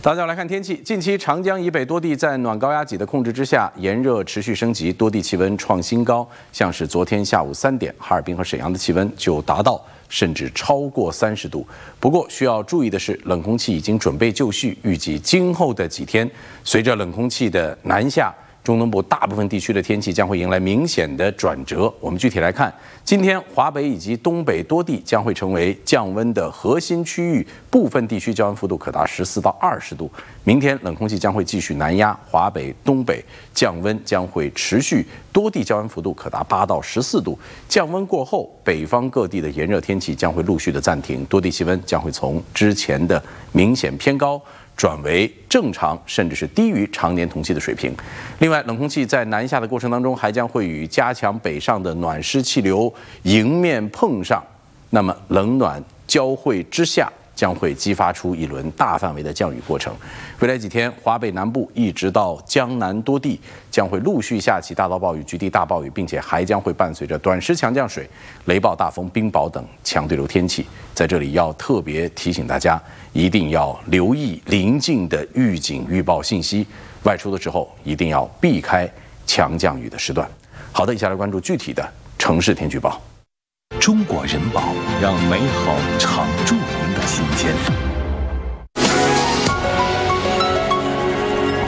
大家来看天气，近期长江以北多地在暖高压脊的控制之下，炎热持续升级，多地气温创新高。像是昨天下午3点，哈尔滨和沈阳的气温就达到甚至超过30度。不过需要注意的是，冷空气已经准备就绪，预计今后的几天，随着冷空气的南下，中东部大部分地区的天气将会迎来明显的转折。我们具体来看，今天华北以及东北多地将会成为降温的核心区域，部分地区降温幅度可达14到20度。明天冷空气将会继续南压，华北、东北降温将会持续，多地降温幅度可达8到14度。降温过后，北方各地的炎热天气将会陆续的暂停，多地气温将会从之前的明显偏高转为正常，甚至是低于常年同期的水平。另外，冷空气在南下的过程当中，还将会与加强北上的暖湿气流迎面碰上，那么冷暖交汇之下，将会激发出一轮大范围的降雨过程。未来几天，华北南部一直到江南多地将会陆续下起大到暴雨、局地大暴雨，并且还将会伴随着短时强降水、雷暴、大风、冰雹等强对流天气。在这里要特别提醒大家，一定要留意临近的预警预报信息，外出的时候一定要避开强降雨的时段。好的，以下来关注具体的城市天气预报。 中国人保，让美好常驻您的心间。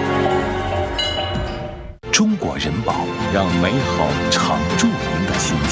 中国人保，让美好常驻您的心间。